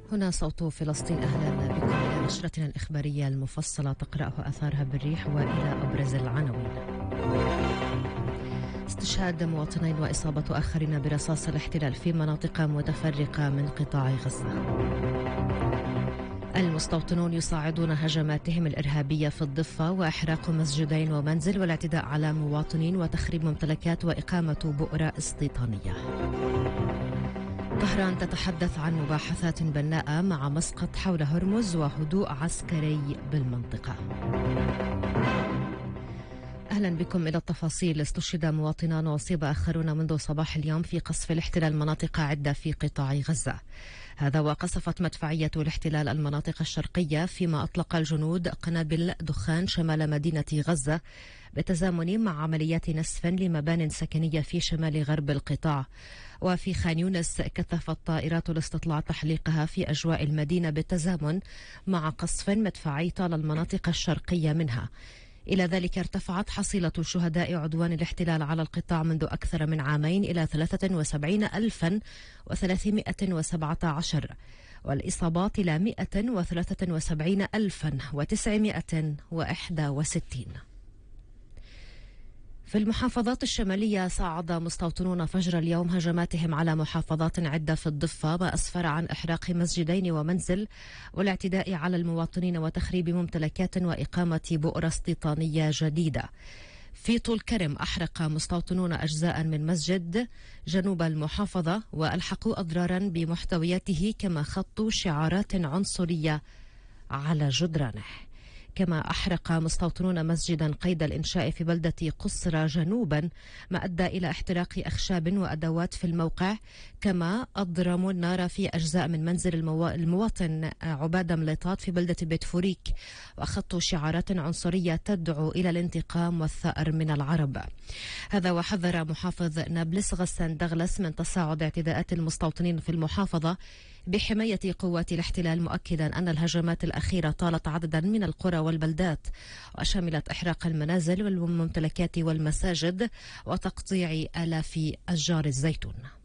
هنا صوت فلسطين. أهلا بكم إلى نشرتنا الإخبارية المفصلة تقرأه أثارها بالريح وإلى أبرز العناوين. استشهاد مواطنين وإصابة آخرين برصاص الاحتلال في مناطق متفرقة من قطاع غزة. المستوطنون يصاعدون هجماتهم الإرهابية في الضفة وإحراق مسجدين ومنزل والاعتداء على مواطنين وتخريب ممتلكات وإقامة بؤرة استيطانية. طهران تتحدث عن مباحثات بناءة مع مسقط حول هرمز وهدوء عسكري بالمنطقة. أهلا بكم إلى التفاصيل. استشهد مواطنان وأصيب آخرون منذ صباح اليوم في قصف الاحتلال مناطق عدة في قطاع غزة. هذا وقصفت مدفعية الاحتلال المناطق الشرقية، فيما أطلق الجنود قنابل دخان شمال مدينة غزة بالتزامن مع عمليات نسف لمبان سكنية في شمال غرب القطاع. وفي خان يونس كثفت طائرات الاستطلاع تحليقها في أجواء المدينة بالتزامن مع قصف مدفعي طال المناطق الشرقية منها. إلى ذلك ارتفعت حصيلة شهداء عدوان الاحتلال على القطاع منذ أكثر من عامين إلى 73,317 والإصابات إلى 173,961. في المحافظات الشمالية صعد مستوطنون فجر اليوم هجماتهم على محافظات عدة في الضفة، ما أسفر عن إحراق مسجدين ومنزل والاعتداء على المواطنين وتخريب ممتلكات وإقامة بؤرة استيطانية جديدة. في طول كرم أحرق مستوطنون أجزاء من مسجد جنوب المحافظة وألحقوا أضرارا بمحتوياته، كما خطوا شعارات عنصرية على جدرانه. كما أحرق مستوطنون مسجدا قيد الإنشاء في بلدة قصرى جنوبا، ما أدى إلى احتراق أخشاب وأدوات في الموقع. كما أضرموا النار في أجزاء من منزل المواطن عبادة مليطات في بلدة بيت فوريك، وأخذوا شعارات عنصرية تدعو إلى الانتقام والثأر من العرب. هذا وحذر محافظ نابلس غسان دغلس من تصاعد اعتداءات المستوطنين في المحافظة بحماية قوات الاحتلال، مؤكدا أن الهجمات الأخيرة طالت عددا من القرى والبلدات وشملت إحراق المنازل والممتلكات والمساجد وتقطيع آلاف أشجار الزيتون.